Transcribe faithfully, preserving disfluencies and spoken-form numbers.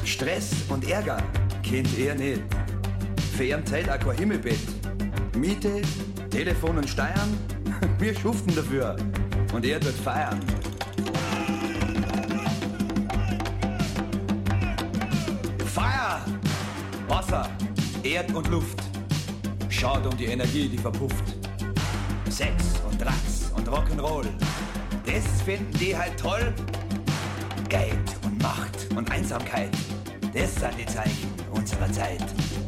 Stress und Ärger kennt er nicht. Für ihn zählt auch kein Himmelbett. Miete, Telefon und Steuern, wir schuften dafür. Und er tut feiern. Feuer, Wasser, Erd und Luft. Schade um die Energie, die verpufft. Sex und Drugs und Rock'n'Roll. Das finden die halt toll. Geld und Macht und Einsamkeit. Das sind die Zeichen unserer Zeit.